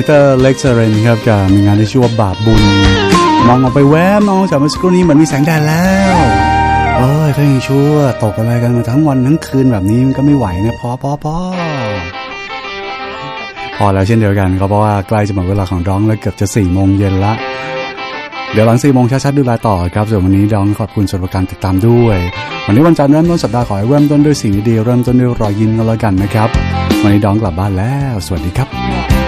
เตอร์เล็กเซเรนครับกับมีงานที่ชื่อว่าบาปบุญมองออกไปแวบมองจากเมื่อสักครู่นี้เหมือนมีแสงแดดแล้วโอ้ยก็ยังชั่วตกอะไรกันมาทั้งวันทั้งคืนแบบนี้มันก็ไม่ไหวนะพอแล้วเช่นเดียวกันก็เพราะว่าใกล้จะหมดเวลาของร้องแล้วเกือบจะ4:00 นละเดี๋ยวหลัง4:00ชัดๆดูแลต่อครับส่วนวันนี้ร้องขอบคุณสำหรับการติดตามด้วยวันนี้วันจันทร์เริ่มต้นสัปดาห์ขอให้เริ่มต้นด้วยสิ่งดีๆเริ่มต้นด้วยรอยยิ้มกันแล้วกันนะครับวันนี้ร้องกลับบ้านแล้วสวัสดีครับ